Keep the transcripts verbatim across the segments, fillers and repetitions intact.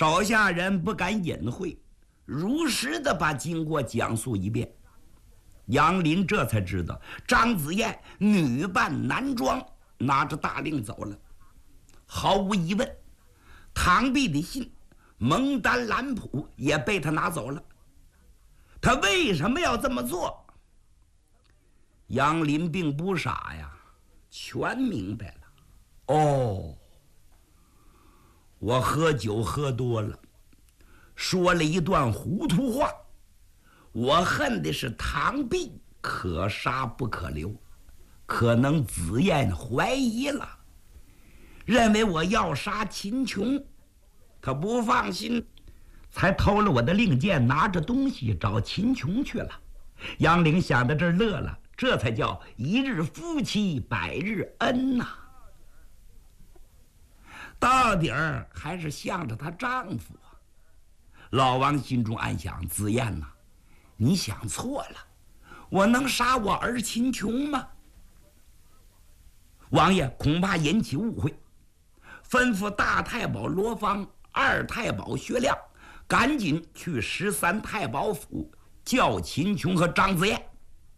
手下人不敢隐晦，如实的把经过讲述一遍。杨林这才知道张子燕女扮男装，拿着大令走了。毫无疑问，唐碧的信蒙丹兰谱也被他拿走了。他为什么要这么做？杨林并不傻呀，全明白了。哦，我喝酒喝多了，说了一段糊涂话。我恨的是唐碧，可杀不可留。可能子燕怀疑了，认为我要杀秦琼，他不放心，才偷了我的令箭，拿着东西找秦琼去了。杨凌想到这儿乐了，这才叫一日夫妻百日恩呐、啊。到底儿还是向着她丈夫啊。老王心中暗想：子燕呐、啊，你想错了，我能杀我儿秦琼吗？王爷恐怕引起误会，吩咐大太保罗芳、二太保薛亮赶紧去十三太保府叫秦琼和张子燕。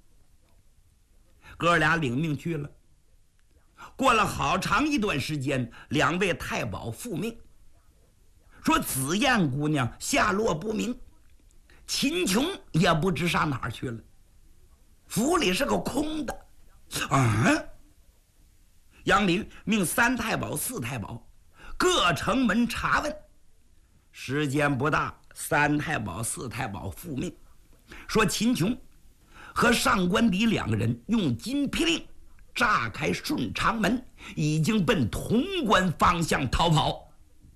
哥俩领命去了。过了好长一段时间，两位太保复命，说子燕姑娘下落不明，秦琼也不知上哪儿去了，府里是个空的。啊！杨林命三太保、四太保各城门查问，时间不大，三太保、四太保复命，说秦琼和上官迪两个人用金批令炸开顺长门，已经奔潼关方向逃跑。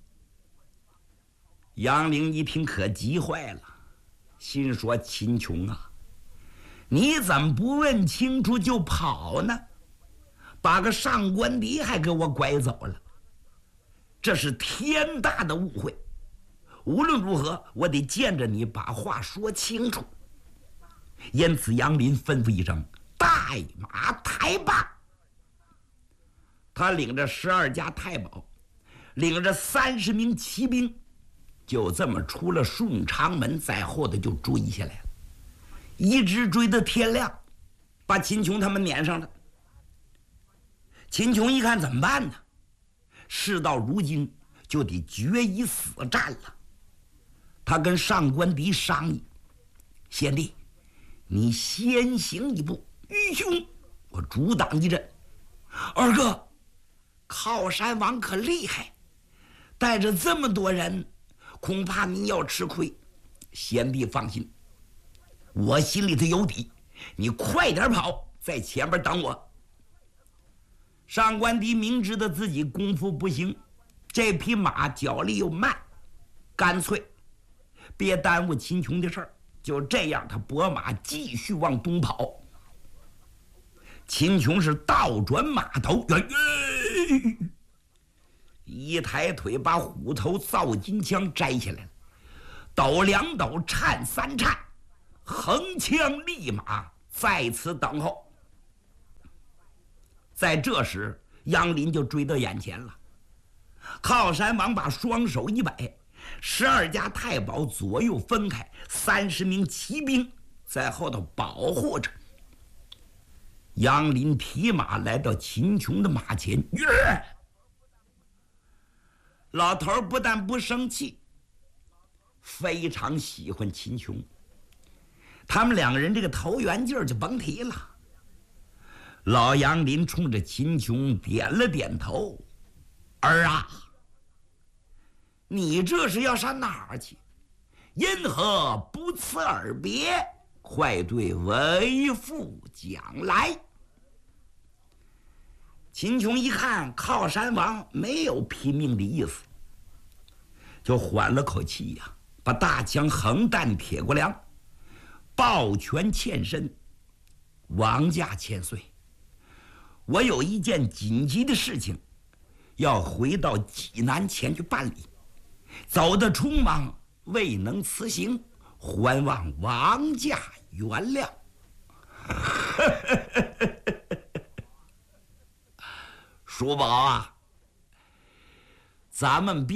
杨凌一听可急坏了，心说：秦琼啊，你怎么不问清楚就跑呢？把个上官迪还给我拐走了，这是天大的误会。无论如何，我得见着你把话说清楚。因此杨林吩咐一声：带马抬罢。他领着十二家太保，领着三十名骑兵，就这么出了顺长门，在后头就追下来了，一直追到天亮，把秦琼他们撵上了。秦琼一看怎么办呢？事到如今就得决一死战了。他跟上官迪商议：贤弟，你先行一步，愚兄我阻挡一阵。二哥，靠山王可厉害，带着这么多人，恐怕您要吃亏。贤弟放心，我心里头有底，你快点跑，在前边等我。上官迪明知道自己功夫不行，这匹马脚力又慢，干脆别耽误秦琼的事儿。就这样，他拨马继续往东跑。秦琼是倒转马头，一抬腿把虎头造金枪摘下来了，抖两抖，颤三颤，横枪立马在此等候。在这时，杨林就追到眼前了。靠山王把双手一摆，十二家太保左右分开，三十名骑兵在后头保护着。杨林提马来到秦琼的马前，呃、老头不但不生气，非常喜欢秦琼。他们两个人这个投缘劲儿就甭提了。老杨林冲着秦琼点了点头：儿啊，你这是要上哪儿去？因何不辞而别？快对为父讲来。秦琼一看靠山王没有拼命的意思，就缓了口气呀、啊，把大枪横弹铁过梁，抱拳欠身：王家千岁，我有一件紧急的事情，要回到济南前去办理，走得匆忙，未能辞行，还望王家原谅。叔宝啊，咱们别